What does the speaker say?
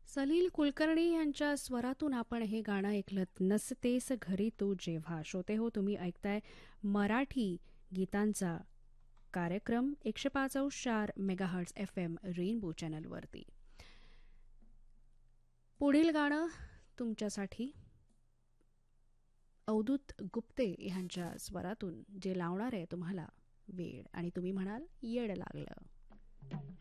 सलील कुलकर्णी यांच्या स्वरातून आपण हे गाणं ऐकलं. नसतेस घरी तू जेव्हा. श्रोते हो, तुम्ही ऐकताय मराठी गीतांचा कार्यक्रम 105.4 मेगाहर्ट्झ FM रेनबो चॅनलवरती. पुढील गाणं तुमच्यासाठी अवधूत गुप्ते यांच्या स्वरातून, जे लावणार आहे तुम्हाला वेळ आणि तुम्ही म्हणाल येड लागलं.